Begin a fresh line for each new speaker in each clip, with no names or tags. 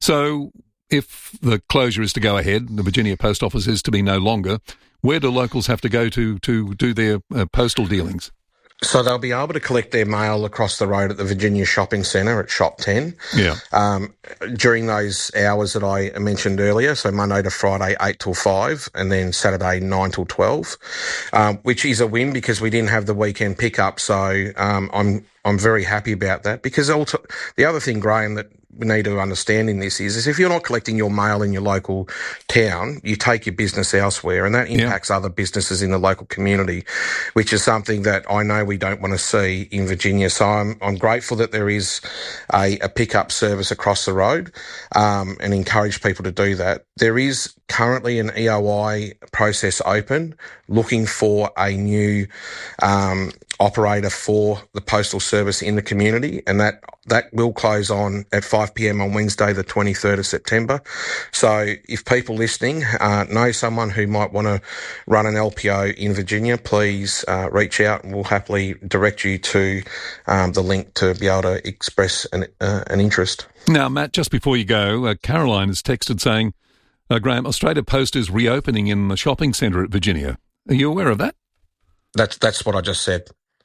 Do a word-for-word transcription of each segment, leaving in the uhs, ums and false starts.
So if the closure is to go ahead, the Virginia Post Office is to be no longer, where do locals have to go to to do their uh, postal dealings?
So they'll be able to collect their mail across the road at the Virginia Shopping Centre at Shop ten.
Yeah.
Um, during those hours that I mentioned earlier, so Monday to Friday, eight till five, and then Saturday, nine till twelve, um, which is a win because we didn't have the weekend pickup. So um, I'm I'm very happy about that because also, the other thing, Graham, that we need to understand in this is, is if you're not collecting your mail in your local town, you take your business elsewhere, and that impacts yeah. other businesses in the local community, which is something that I know we don't want to see in Virginia. So I'm, I'm grateful that there is a, a pickup service across the road, um, and encourage people to do that. There is currently an E O I process open looking for a new um, operator for the postal service in the community, and that that will close on at five p.m. on Wednesday, the twenty-third of September. So if people listening uh, know someone who might want to run an L P O in Virginia, please uh, reach out and we'll happily direct you to um, the link to be able to express an, uh, an interest.
Now, Matt, just before you go, uh, Caroline has texted saying, uh, Graham, Australia Post is reopening in the shopping centre at Virginia. Are you aware of that?
That's, that's what I just said.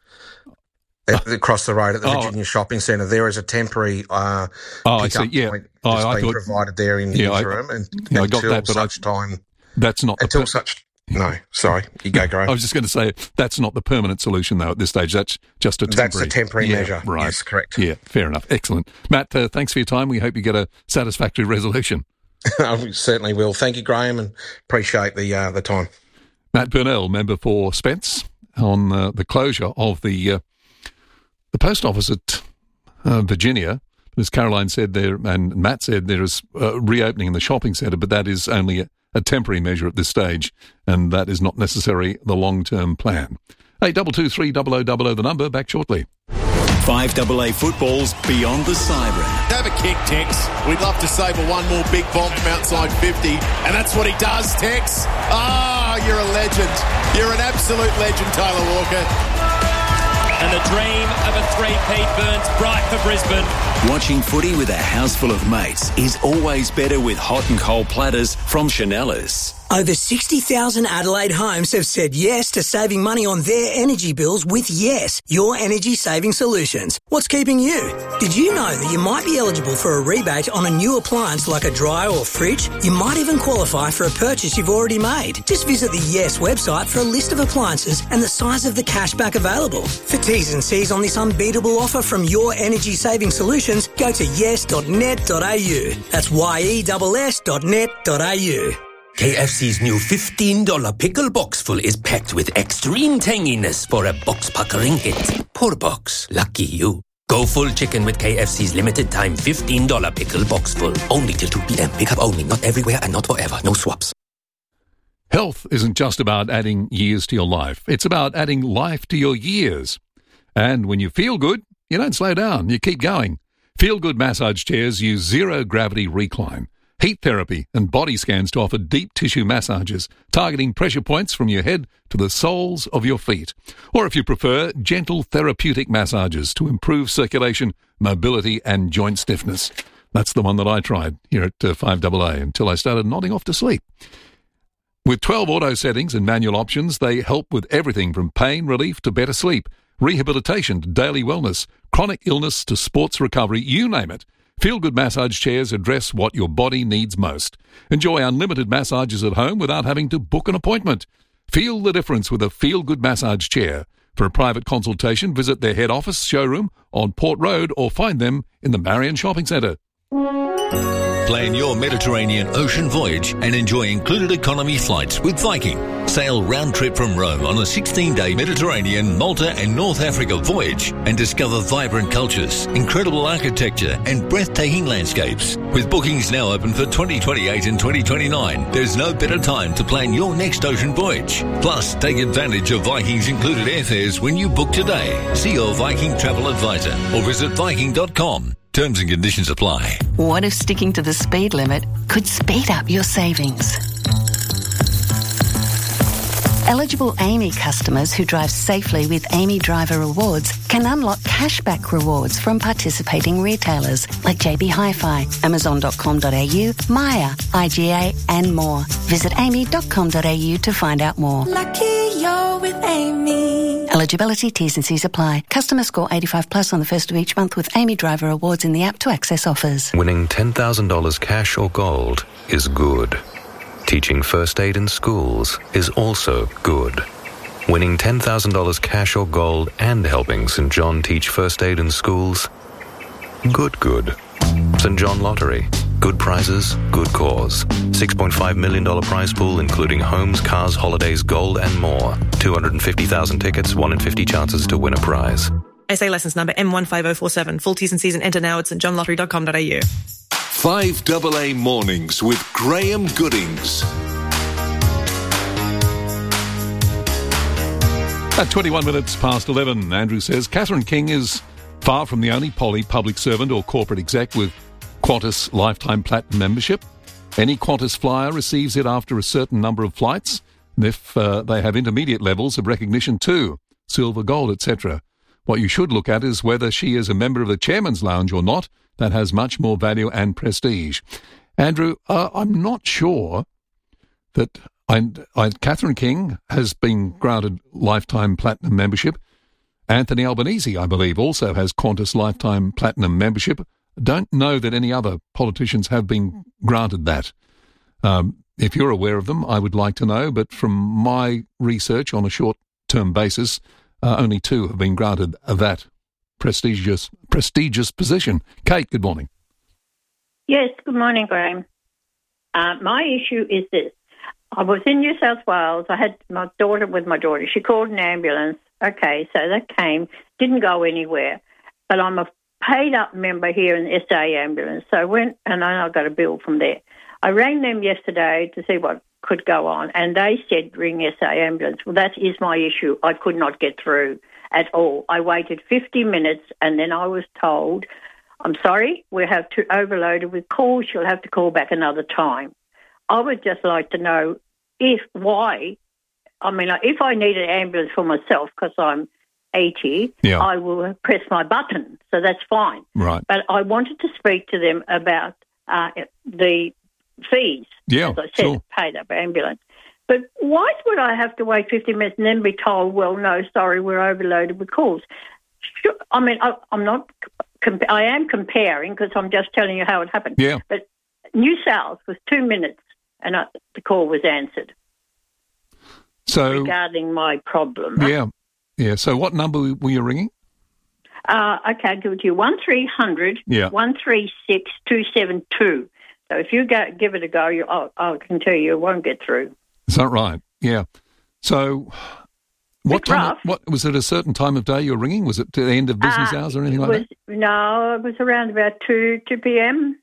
Across the road at the Virginia oh. Shopping Centre, there is a temporary uh,
oh,
pickup
yeah.
point
oh,
that's
I
been
thought,
provided there in the
yeah,
interim,
I,
and
yeah,
until
I got that, but
such
I,
time.
That's not
until
the per-
such. No, sorry, you go, Graham.
I was just going to say that's not the permanent solution, though. At this stage, that's just a temporary.
That's a temporary
yeah,
measure.
Right.
Yes, correct.
Yeah, fair enough. Excellent, Matt. Uh, thanks for your time. We hope you get a satisfactory resolution.
I certainly will. Thank you, Graham, and appreciate the uh, the time.
Matt Burnell, member for Spence, on uh, the closure of the uh, the post office at uh, Virginia. As Caroline said there, and Matt said, there is uh, reopening in the shopping centre, but that is only a, a temporary measure at this stage, and that is not necessarily the long-term plan. eight two two three double oh double oh the number. Back shortly.
five A A football's Beyond the Siren.
Have a kick, Tex. We'd love to savour one more big bomb from outside fifty, and that's what he does, Tex. Ah, oh, you're a legend. You're an absolute legend, Taylor Walker.
And the dream of a three-peat burns bright for Brisbane.
Watching footy with a house full of mates is always better with hot and cold platters from Chanellas.
Over sixty thousand Adelaide homes have said yes to saving money on their energy bills with Yes, your energy saving solutions. What's keeping you? Did you know that you might be eligible for a rebate on a new appliance like a dryer or fridge? You might even qualify for a purchase you've already made. Just visit the Yes website for a list of appliances and the size of the cashback available. For T's and C's on this unbeatable offer from your energy saving solutions, go to yes dot net dot a u. That's Y E S S dot net dot a u.
K F C's new fifteen dollars pickle box full is packed with extreme tanginess for a box-puckering hit. Poor box. Lucky you. Go full chicken with K F C's limited time fifteen dollars pickle box full. Only till two p.m. Pickup only. Not everywhere and not forever. No swaps.
Health isn't just about adding years to your life. It's about adding life to your years. And when you feel good, you don't slow down. You keep going. Feel Good massage chairs use zero-gravity recline, heat therapy and body scans to offer deep tissue massages, targeting pressure points from your head to the soles of your feet. Or if you prefer, gentle therapeutic massages to improve circulation, mobility and joint stiffness. That's the one that I tried here at uh, five A A until I started nodding off to sleep. With twelve auto settings and manual options, they help with everything from pain relief to better sleep, rehabilitation to daily wellness, chronic illness to sports recovery, you name it. Feel Good massage chairs address what your body needs most. Enjoy unlimited massages at home without having to book an appointment. Feel the difference with a Feel Good massage chair. For a private consultation, visit their head office showroom on Port Road or find them in the Marion Shopping Centre.
Plan your Mediterranean ocean voyage and enjoy included economy flights with Viking. Sail round trip from Rome on a sixteen-day Mediterranean, Malta and North Africa voyage and discover vibrant cultures, incredible architecture and breathtaking landscapes. With bookings now open for twenty twenty-eight and twenty twenty-nine, there's no better time to plan your next ocean voyage. Plus, take advantage of Viking's included airfares when you book today. See your Viking travel advisor or visit viking dot com. Terms and conditions apply.
What if sticking to the speed limit could speed up your savings? Eligible Amy customers who drive safely with Amy Driver Rewards can unlock cashback rewards from participating retailers like J B Hi-Fi, amazon dot com dot a u, Maya, I G A and more. Visit amy dot com dot a u to find out more.
Lucky you're with Amy.
Eligibility, T's and C's apply. Customer score eighty-five plus on the first of each month with Amy Driver Rewards in the app to access offers.
Winning ten thousand dollars cash or gold is good. Teaching first aid in schools is also good. Winning ten thousand dollars cash or gold and helping Saint John teach first aid in schools? Good, good. Saint John Lottery. Good prizes, good cause. six point five million dollars prize pool including homes, cars, holidays, gold and more. two hundred fifty thousand tickets, one in fifty chances to win a prize.
S A licence number M one five oh four seven. Full T's and C's and enter now at st john lottery dot com dot a u.
five A A Mornings with Graham Goodings.
At twenty-one minutes past eleven, Andrew says Catherine King is far from the only poly public servant or corporate exec with Qantas Lifetime Platinum membership. Any Qantas flyer receives it after a certain number of flights, and if uh, they have intermediate levels of recognition too, silver, gold, et cetera. What you should look at is whether she is a member of the Chairman's Lounge or not. That has much more value and prestige. Andrew, uh, I'm not sure that I, I, Catherine King has been granted Lifetime Platinum membership. Anthony Albanese, I believe, also has Qantas Lifetime Platinum membership. Don't know that any other politicians have been granted that. Um, if you're aware of them, I would like to know, but from my research on a short-term basis, uh, only two have been granted that prestigious prestigious position. Kate, good morning.
Yes, good morning, Graham. Uh, my issue is this. I was in New South Wales. I had my daughter with my daughter. She called an ambulance. Okay, so that came, didn't go anywhere. But I'm a paid-up member here in the S A ambulance. So I went and I got a bill from there. I rang them yesterday to see what could go on, and they said ring S A ambulance. Well, that is my issue. I could not get through at all. I waited fifty minutes, and then I was told, I'm sorry, we have to overloaded with calls. You'll have to call back another time. I would just like to know if, why, I mean, if I need an ambulance for myself because I'm eighty, yeah. I will press my button, so that's fine.
Right.
But I wanted to speak to them about uh, the fees,
yeah,
as I said,
sure.
paid up ambulance. But why would I have to wait fifty minutes and then be told, well, no, sorry, we're overloaded with calls? Sure, I mean, I, I'm not, comp- I am comparing because I'm just telling you how it happened.
Yeah.
But New South was two minutes and I, the call was answered.
So
regarding my problem.
Yeah. Yeah. So what number were you ringing?
Uh, okay, I'll give it to you. one three hundred,
yeah.
one three six, two seven two. So if you go, give it a go, you, I, I can tell you it won't get through.
Is that right? Yeah. So what
it's
time?
Rough.
What was it? A certain time of day you were ringing? Was it to the end of business
uh,
hours or anything
it
like
was,
that?
No, it was around about two two p m.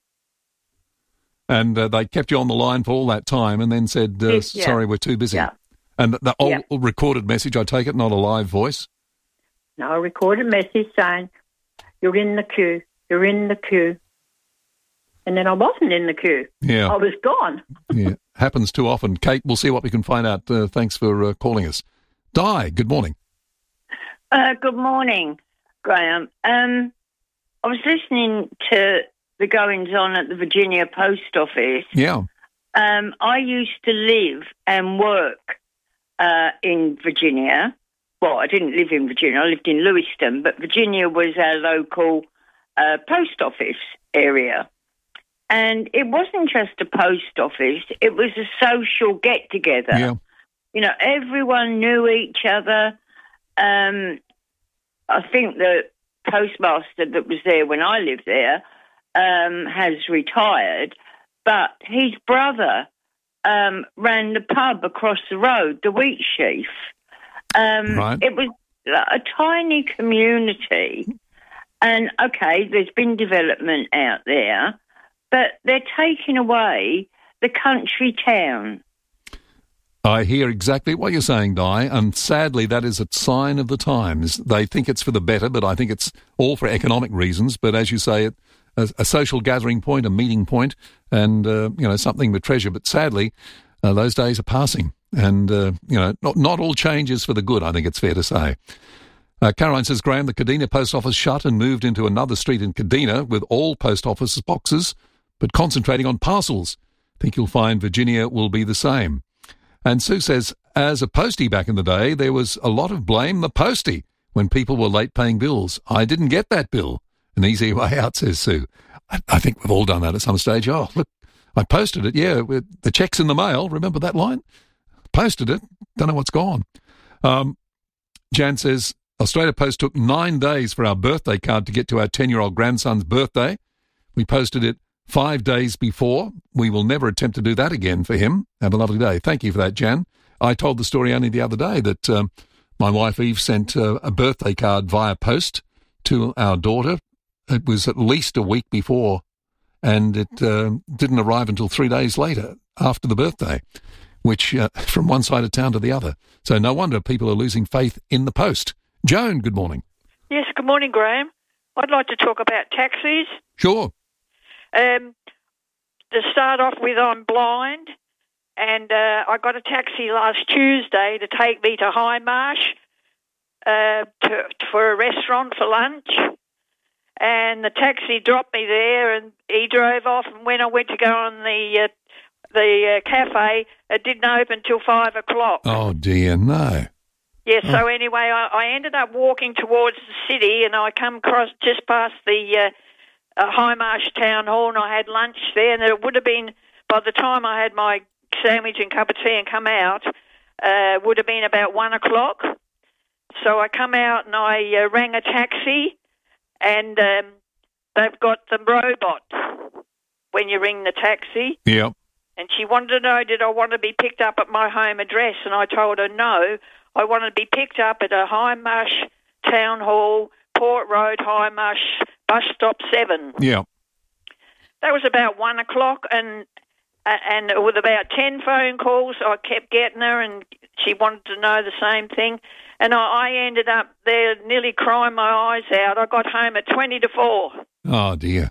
And uh, they kept you on the line for all that time, and then said, uh,
Yes, yeah.
"Sorry, we're too busy."
Yeah.
And the old
yeah.
recorded message, I take it, not a live voice.
No, a recorded message saying, "You're in the queue. You're in the queue." And then I wasn't in the queue.
Yeah.
I was gone.
Yeah, happens too often. Kate, we'll see what we can find out. Uh, thanks for uh, calling us. Di, good morning.
Uh, good morning, Graham. Um, I was listening to the goings-on at the Virginia Post Office.
Yeah.
Um, I used to live and work uh, in Virginia. Well, I didn't live in Virginia. I lived in Lewiston, but Virginia was our local uh, post office area. And it wasn't just a post office. It was a social get-together.
Yeah.
You know, everyone knew each other. Um, I think the postmaster that was there when I lived there um, has retired, but his brother um, ran the pub across the road, the Wheat Sheaf. Um,
right.
It was a tiny community. And, okay, there's been development out there, but they're taking away the country town.
I hear exactly what you're saying, Di, and sadly that is a sign of the times. They think it's for the better, but I think it's all for economic reasons. But as you say, it a, a social gathering point, a meeting point, and, uh, you know, something to treasure. But sadly, uh, those days are passing. And, uh, you know, not, not all change is for the good, I think it's fair to say. Uh, Caroline says, Graham, the Kadina post office shut and moved into another street in Kadina with all post office boxes, but concentrating on parcels. Think you'll find Virginia will be the same. And Sue says, as a postie back in the day, there was a lot of blame the postie when people were late paying bills. I didn't get that bill. An easy way out, says Sue. I, I think we've all done that at some stage. Oh, look, I posted it. Yeah, with the check's in the mail. Remember that line? Posted it. Don't know what's gone. Um, Jan says, Australia Post took nine days for our birthday card to get to our ten-year-old grandson's birthday. We posted it five days before. We will never attempt to do that again for him. Have a lovely day. Thank you for that, Jan. I told the story only the other day that um, my wife Eve sent uh, a birthday card via post to our daughter. It was at least a week before, and it uh, didn't arrive until three days later after the birthday, which uh, from one side of town to the other. So no wonder people are losing faith in the post. Joan, good morning.
Yes, good morning, Graham. I'd like to talk about taxis.
Sure.
Um, to start off with, I'm blind, and uh, I got a taxi last Tuesday to take me to High Marsh uh, to, for a restaurant for lunch. And the taxi dropped me there, and he drove off. And when I went to go on the uh, the uh, cafe, it didn't open till five o'clock.
Oh dear, no.
Yes. Yeah, so anyway, I, I ended up walking towards the city, and I come across just past the uh, uh, High Marsh Town Hall, and I had lunch there. And it would have been, by the time I had my sandwich and cup of tea and come out, uh, would have been about one o'clock. So I come out and I uh, rang a taxi. And um, they've got the robot when you ring the taxi.
Yeah.
And she wanted to know, did I want to be picked up at my home address? And I told her, no, I want to be picked up at a High Marsh Town Hall, Port Road, High Marsh, bus stop seven.
Yeah.
That was about one o'clock, and uh, and with about ten phone calls, I kept getting her, and she wanted to know the same thing. And I, I ended up there nearly crying my eyes out. I got home at twenty to four.
Oh, dear.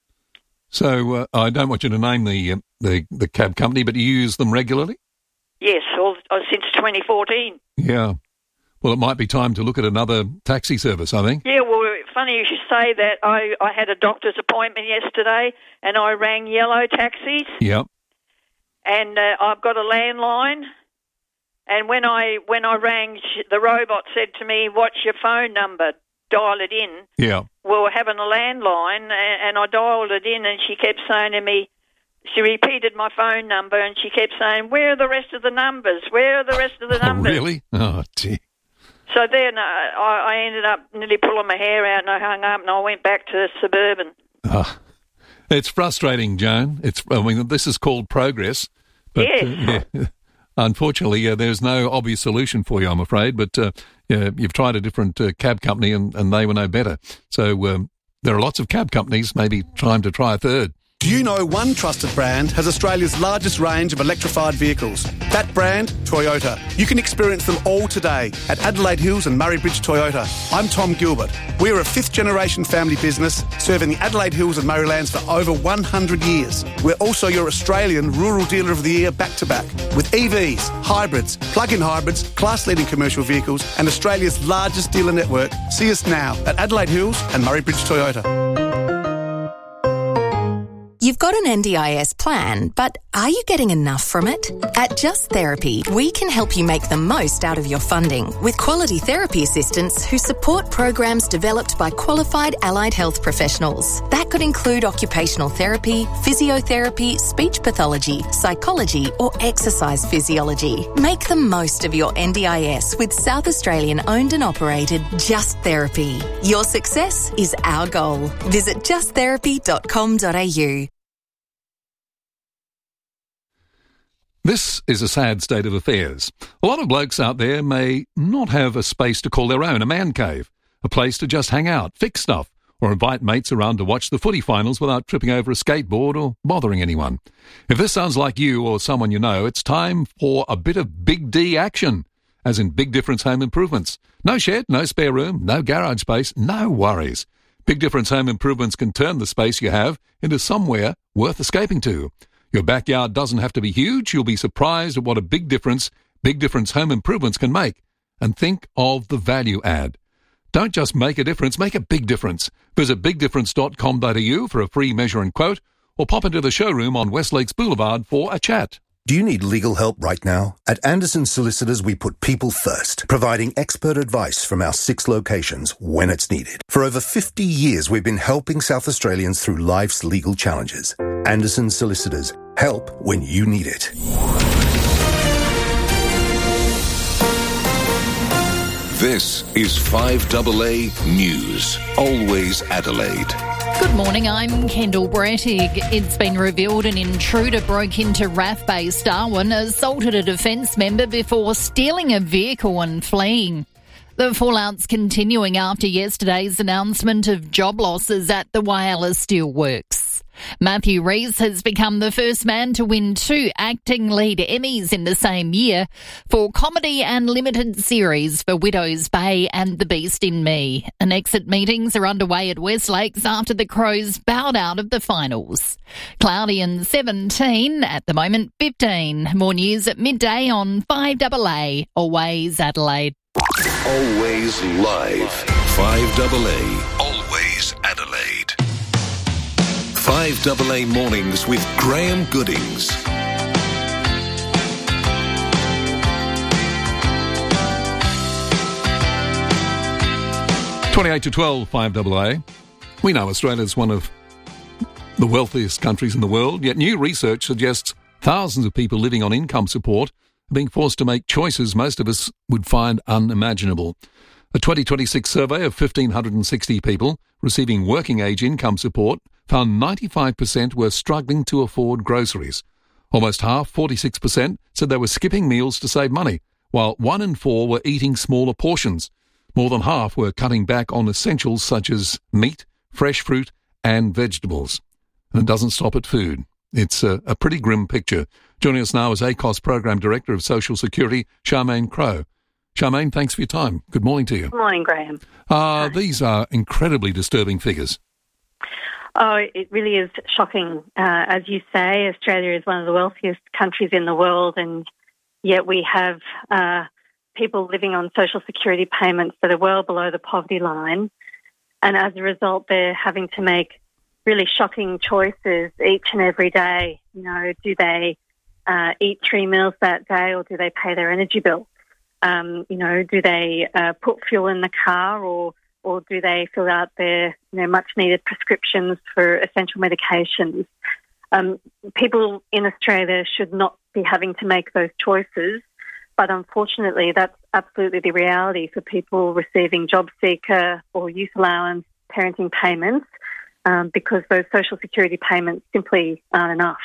So uh, I don't want you to name the, uh, the the cab company, but you use them regularly?
Yes, all, uh, since twenty fourteen.
Yeah. Well, it might be time to look at another taxi service, I think.
Yeah, well, funny you should say that. I, I had a doctor's appointment yesterday, and I rang Yellow Taxis.
Yep.
And uh, I've got a landline. And when I when I rang, the robot said to me, "What's your phone number? Dial it in."
Yeah.
We were having a landline, and I dialed it in, and she kept saying to me, she repeated my phone number, and she kept saying, "Where are the rest of the numbers? Where are the rest of the numbers?"
Oh, really? Oh, dear.
So then uh, I, I ended up nearly pulling my hair out, and I hung up, and I went back to Suburban.
Oh, it's frustrating, Joan. It's I mean, this is called progress. But,
yes.
Uh, yeah. Unfortunately, uh, there's no obvious solution for you, I'm afraid, but uh, yeah, you've tried a different uh, cab company and, and they were no better. So um, there are lots of cab companies, maybe time to try a third.
Do you know one trusted brand has Australia's largest range of electrified vehicles? That brand, Toyota. You can experience them all today at Adelaide Hills and Murray Bridge Toyota. I'm Tom Gilbert. We are a fifth-generation family business serving the Adelaide Hills and Murraylands for over one hundred years. We're also your Australian Rural Dealer of the Year back-to-back with E Vs, hybrids, plug-in hybrids, class-leading commercial vehicles and Australia's largest dealer network. See us now at Adelaide Hills and Murray Bridge Toyota.
You've got an N D I S plan, but are you getting enough from it? At Just Therapy, we can help you make the most out of your funding with quality therapy assistants who support programs developed by qualified allied health professionals. That could include occupational therapy, physiotherapy, speech pathology, psychology, or exercise physiology. Make the most of your N D I S with South Australian owned and operated Just Therapy. Your success is our goal. Visit just therapy dot com dot a u.
This is a sad state of affairs. A lot of blokes out there may not have a space to call their own, a man cave, a place to just hang out, fix stuff, or invite mates around to watch the footy finals without tripping over a skateboard or bothering anyone. If this sounds like you or someone you know, it's time for a bit of Big D action, as in Big Difference Home Improvements. No shed, no spare room, no garage space, no worries. Big Difference Home Improvements can turn the space you have into somewhere worth escaping to. Your backyard doesn't have to be huge. You'll be surprised at what a big difference big difference home improvements can make. And think of the value add. Don't just make a difference, make a big difference. Visit big difference dot com dot a u for a free measure and quote, or pop into the showroom on West Lakes Boulevard for a chat.
Do you need legal help right now? At Anderson Solicitors, we put people first, providing expert advice from our six locations when it's needed. For over fifty years, we've been helping South Australians through life's legal challenges. Anderson Solicitors, help when you need it.
This is five A A News, always Adelaide.
Good morning, I'm Kendall Brettig. It's been revealed an intruder broke into R A F base Darwin, assaulted a defence member before stealing a vehicle and fleeing. The fallout's continuing after yesterday's announcement of job losses at the Whyalla Steelworks. Matthew Rhys has become the first man to win two acting lead Emmys in the same year for comedy and limited series for Widow's Bay and The Beast in Me. And exit meetings are underway at West Lakes after the Crows bowed out of the finals. Cloudy and seventeen, at the moment fifteen. More news at midday on five A A, always Adelaide.
Always live. five A A, always Adelaide. five A A Mornings with Graham Goodings.
twenty-eight to twelve, five A A. We know Australia's one of the wealthiest countries in the world, yet new research suggests thousands of people living on income support are being forced to make choices most of us would find unimaginable. A twenty twenty-six survey of one thousand five hundred sixty people receiving working-age income support found ninety-five percent were struggling to afford groceries. Almost half, forty-six percent, said they were skipping meals to save money, while one in four were eating smaller portions. More than half were cutting back on essentials such as meat, fresh fruit and vegetables. And it doesn't stop at food. It's a, a pretty grim picture. Joining us now is A C O S Program Director of Social Security, Charmaine Crowe. Charmaine, thanks for your time. Good morning to you.
Good morning, Graham.
Uh, these are incredibly disturbing figures.
Oh, it really is shocking. Uh, as you say, Australia is one of the wealthiest countries in the world, and yet we have uh, people living on social security payments that are well below the poverty line. And as a result, they're having to make really shocking choices each and every day. You know, do they uh, eat three meals that day, or do they pay their energy bill? Um, you know, do they uh, put fuel in the car, or or do they fill out their you know, much-needed prescriptions for essential medications? Um, people in Australia should not be having to make those choices, but unfortunately that's absolutely the reality for people receiving job seeker or youth allowance parenting payments, um, because those social security payments simply aren't enough.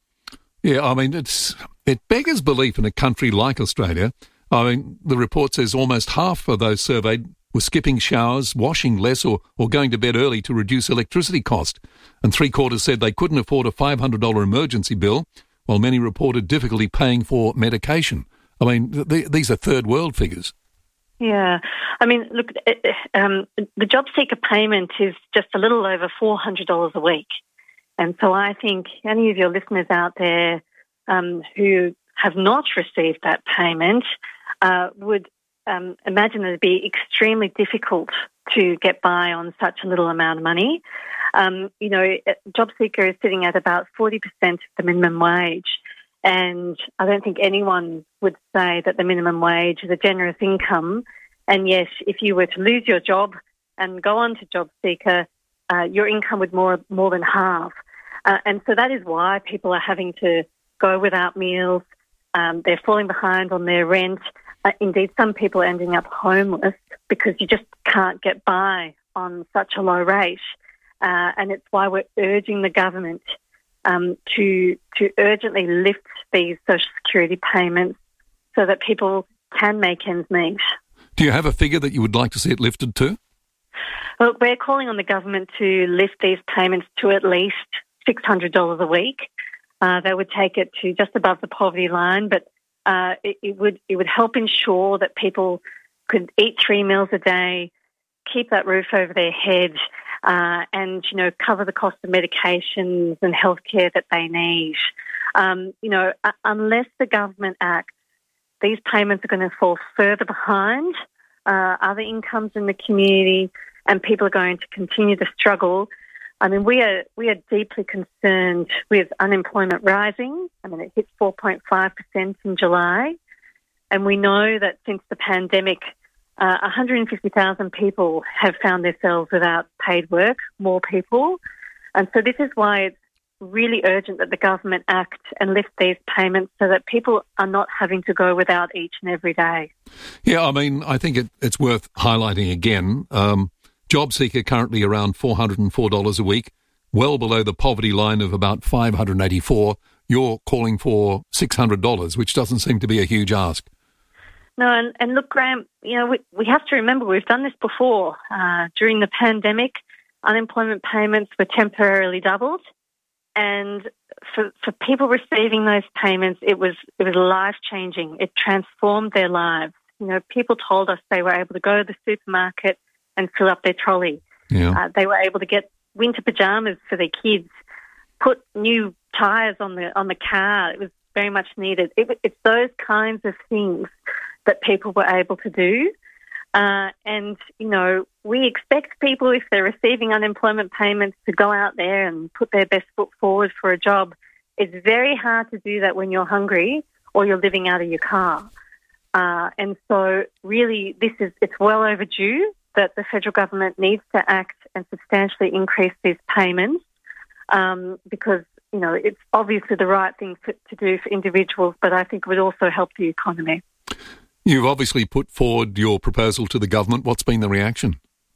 Yeah, I mean, it's it beggars belief in a country like Australia. I mean, the report says almost half of those surveyed were skipping showers, washing less, or, or going to bed early to reduce electricity cost. And three quarters said they couldn't afford a five hundred dollars emergency bill, while many reported difficulty paying for medication. I mean, th- these are third world figures.
Yeah. I mean, look, um, the job seeker payment is just a little over four hundred dollars a week. And so I think any of your listeners out there um, who have not received that payment uh, would um, imagine that it would be extremely difficult to get by on such a little amount of money. Um, you know, job seeker is sitting at about forty percent of the minimum wage. And I don't think anyone would say that the minimum wage is a generous income. And yes, if you were to lose your job and go on to job seeker, uh, your income would more more than halve. Uh, and so that is why people are having to go without meals. Um, they're falling behind on their rent. Uh, indeed, some people are ending up homeless because you just can't get by on such a low rate. Uh, and it's why we're urging the government um, to to urgently lift these social security payments so that people can make ends meet.
Do you have a figure that you would like to see it lifted to?
Well, we're calling on the government to lift these payments to at least six hundred dollars a week. Uh, that would take it to just above the poverty line, but uh, it, it would it would help ensure that people could eat three meals a day, keep that roof over their head, uh, and you know cover the cost of medications and healthcare that they need. Um, you know, uh, unless the government acts these payments are going to fall further behind uh, other incomes in the community, and people are going to continue to struggle. I mean, we are we are deeply concerned with unemployment rising. I mean, it hit four point five percent in July, and we know that since the pandemic, uh, one hundred fifty thousand people have found themselves without paid work, more people. And so this is why it's really urgent that the government act and lift these payments so that people are not having to go without each and every day.
Yeah, I mean, I think it, it's worth highlighting again. Um, JobSeeker currently around four hundred four dollars a week, well below the poverty line of about five hundred eighty-four dollars. You're calling for six hundred dollars, which doesn't seem to be a huge ask.
No, and, and look, Graham, you know, we, we have to remember we've done this before. Uh, during the pandemic, unemployment payments were temporarily doubled. And for, for people receiving those payments, it was it was life-changing. It transformed their lives. You know, people told us they were able to go to the supermarket and fill up their trolley.
Yeah.
Uh, they were able to get winter pajamas for their kids, put new tyres on the on the car. It was very much needed. It, it's those kinds of things that people were able to do. Uh, and, you know, we expect people, if they're receiving unemployment payments, to go out there and put their best foot forward for a job. It's very hard to do that when you're hungry or you're living out of your car. Uh, and so really this is, it's well overdue that the federal government needs to act and substantially increase these payments um, because, you know, it's obviously the right thing for, to do for individuals, but I think it would also help the economy.
You've obviously put forward your proposal to the government. What's been the reaction?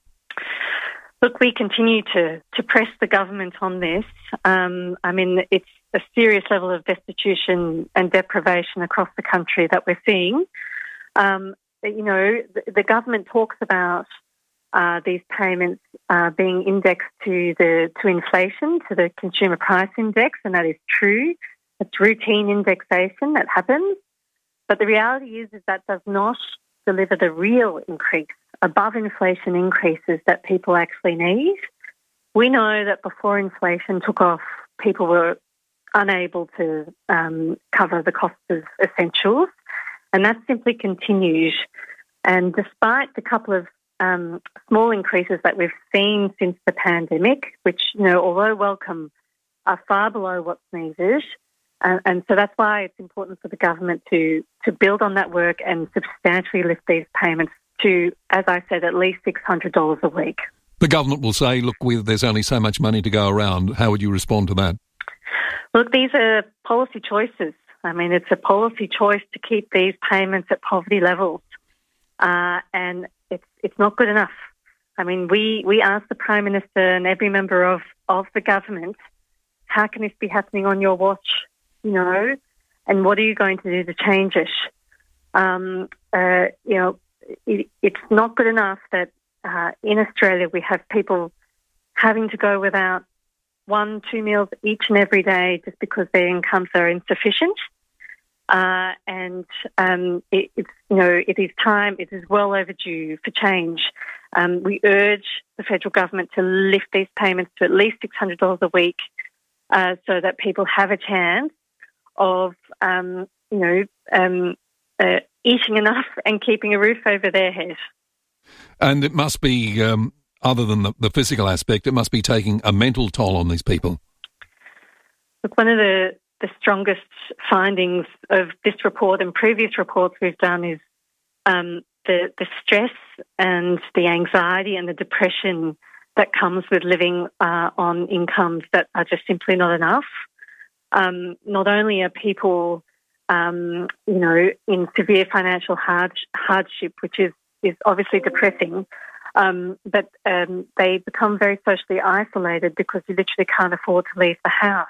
Look, we continue to, to press the government on this. Um, I mean, it's a serious level of destitution and deprivation across the country that we're seeing. Um, you know, the, the government talks about uh, these payments uh, being indexed to the to inflation, to the consumer price index, and that is true. It's routine indexation that happens. But the reality is, is that does not deliver the real increase, above inflation increases that people actually need. We know that before inflation took off, people were unable to um, cover the cost of essentials, and that simply continues. And despite the couple of um, small increases that we've seen since the pandemic, which, you know, although welcome, are far below what's needed. Uh, and so that's why it's important for the government to, to build on that work and substantially lift these payments to, as I said, at least six hundred dollars a week.
The government will say, look, we, there's only so much money to go around. How would you respond to that?
Look, these are policy choices. I mean, it's a policy choice to keep these payments at poverty levels. Uh, and it's it's not good enough. I mean, we, we asked the Prime Minister and every member of, of the government, how can this be happening on your watch? You know, and what are you going to do to change it? Um, uh, you know, it, it's not good enough that uh, in Australia we have people having to go without one, two meals each and every day just because their incomes are insufficient. Uh, and um, it, it's, you know, it is time, it is well overdue for change. Um, we urge the federal government to lift these payments to at least six hundred dollars a week uh, so that people have a chance of, um, you know, um, uh, eating enough and keeping a roof over their head.
And it must be, um, other than the, the physical aspect, it must be taking a mental toll on these people.
Look, one of the, the strongest findings of this report and previous reports we've done is um, the, the stress and the anxiety and the depression that comes with living uh, on incomes that are just simply not enough. Um, not only are people, um, you know, in severe financial hard, hardship, which is, is obviously depressing, um, but um, they become very socially isolated because you literally can't afford to leave the house.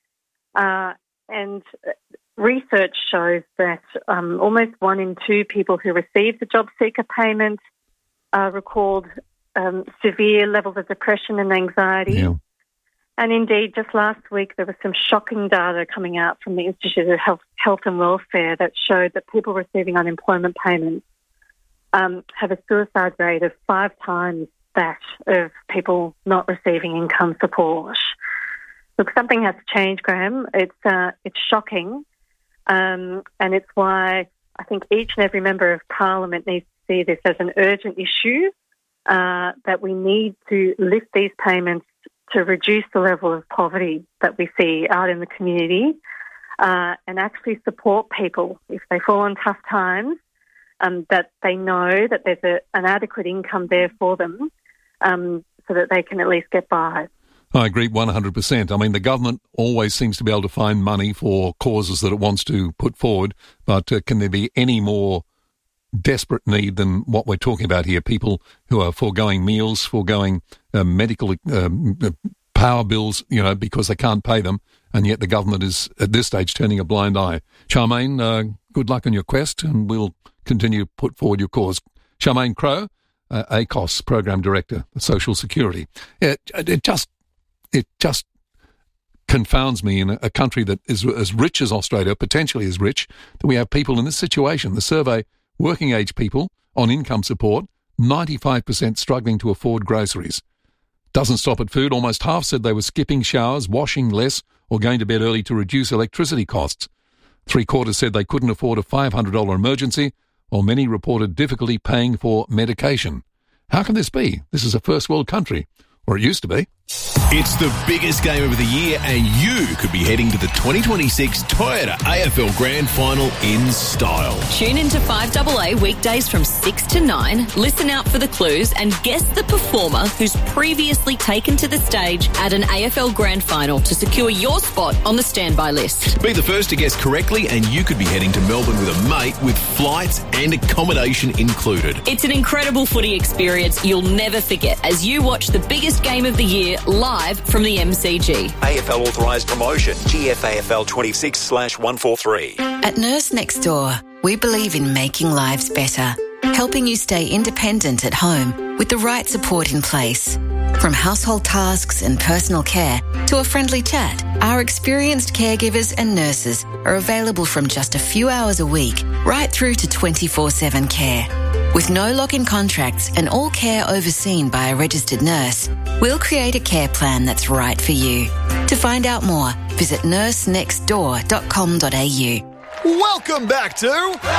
Uh, and research shows that um, almost one in two people who receive the job seeker payment uh, recalled um, severe levels of depression and anxiety.
Yeah.
And indeed, just last week, there was some shocking data coming out from the Institute of Health, Health and Welfare that showed that people receiving unemployment payments um, have a suicide rate of five times that of people not receiving income support. Look, something has to change, Graham. It's uh, it's shocking, um, and it's why I think each and every member of Parliament needs to see this as an urgent issue, uh, that we need to lift these payments to reduce the level of poverty that we see out in the community, uh, and actually support people if they fall on tough times, um, that they know that there's a, an adequate income there for them, um, so that they can at least get by.
I agree one hundred percent. I mean, the government always seems to be able to find money for causes that it wants to put forward, but uh, can there be any more desperate need than what we're talking about here? People who are foregoing meals, foregoing uh, medical um, power bills, you know, because they can't pay them, and yet the government is, at this stage, turning a blind eye. Charmaine, uh, good luck on your quest, and we'll continue to put forward your cause. Charmaine Crowe, uh, A C O S Program Director, Social Security. It, it just... It just confounds me in a, a country that is as rich as Australia, potentially as rich, that we have people in this situation. The survey, working age people on income support, ninety-five percent struggling to afford groceries. Doesn't stop at food. Almost half said they were skipping showers, washing less, or going to bed early to reduce electricity costs. Three quarters said they couldn't afford a five hundred dollars emergency, while many reported difficulty paying for medication. How can this be? This is a first world country. Or it used to be.
It's the biggest game of the year, and you could be heading to the twenty twenty-six Toyota A F L Grand Final in style.
Tune into five A A weekdays from six to nine, listen out for the clues, and guess the performer who's previously taken to the stage at an A F L Grand Final to secure your spot on the standby list.
Be the first to guess correctly, and you could be heading to Melbourne with a mate with flights and accommodation included.
It's an incredible footy experience you'll never forget as you watch the biggest game of the year live from the M C G.
A F L authorised promotion, G F A F L twenty-six slash one forty-three.
At Nurse Next Door, we believe in making lives better, helping you stay independent at home with the right support in place. From household tasks and personal care to a friendly chat, our experienced caregivers and nurses are available from just a few hours a week right through to twenty-four seven care. With no lock-in contracts and all care overseen by a registered nurse, we'll create a care plan that's right for you. To find out more, visit nurse next door dot com dot a u.
Welcome back to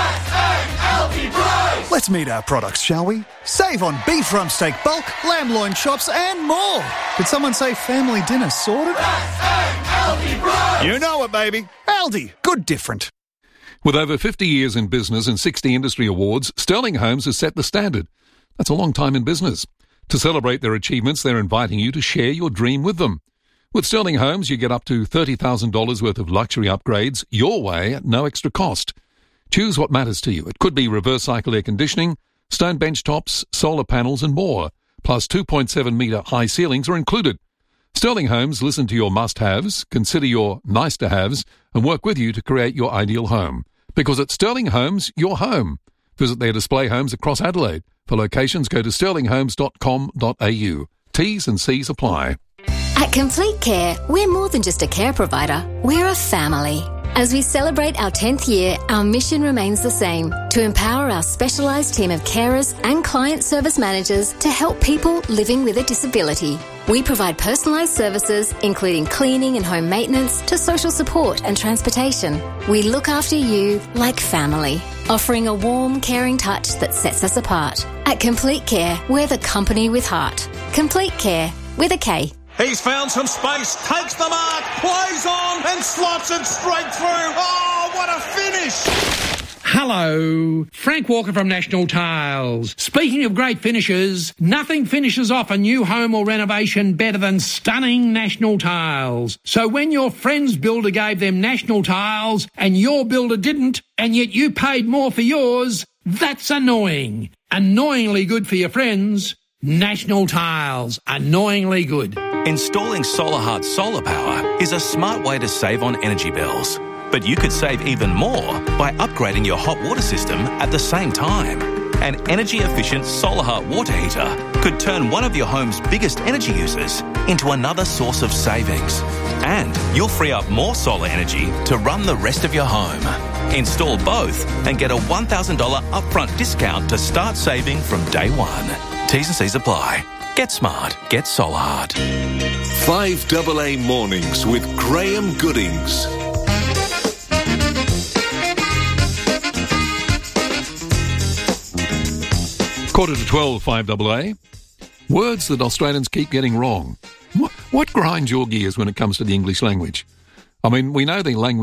Let's meet our products, shall we? Save on beef rump steak bulk, lamb loin chops and more. Did someone say family dinner sorted? You know it, baby. Aldi, good different.
With over fifty years in business and sixty industry awards, Sterling Homes has set the standard. That's a long time in business. To celebrate their achievements, they're inviting you to share your dream with them. With Sterling Homes, you get up to thirty thousand dollars worth of luxury upgrades your way at no extra cost. Choose what matters to you. It could be reverse cycle air conditioning, stone bench tops, solar panels and more. Plus two point seven metre high ceilings are included. Sterling Homes listen to your must-haves, consider your nice-to-haves and work with you to create your ideal home. Because at Sterling Homes, you're home. Visit their display homes across Adelaide. For locations, go to sterling homes dot com dot a u. T's and C's apply.
At Complete Care, we're more than just a care provider, we're a family. As we celebrate our tenth year, our mission remains the same, to empower our specialised team of carers and client service managers to help people living with a disability. We provide personalised services, including cleaning and home maintenance, to social support and transportation. We look after you like family, offering a warm, caring touch that sets us apart. At Complete Care, we're the company with heart. Complete Care, with a K.
He's found some space, takes the mark, plays on and slots it straight through. Oh, what a finish!
Hello, Frank Walker from National Tiles. Speaking of great finishes, nothing finishes off a new home or renovation better than stunning National Tiles. So when your friend's builder gave them National Tiles and your builder didn't, and yet you paid more for yours, that's annoying. Annoyingly good for your friends. National Tiles, annoyingly good.
Installing SolarHeart solar power is a smart way to save on energy bills. But you could save even more by upgrading your hot water system at the same time. An energy-efficient SolarHeart water heater could turn one of your home's biggest energy users into another source of savings. And you'll free up more solar energy to run the rest of your home. Install both and get a one thousand dollars upfront discount to start saving from day one. T's and C's apply. Get smart. Get SolarHeart.
five A A Mornings with Graham Goodings.
Quarter to twelve, five A A. Words that Australians keep getting wrong. What, what grinds your gears when it comes to the English language? I mean, we know the language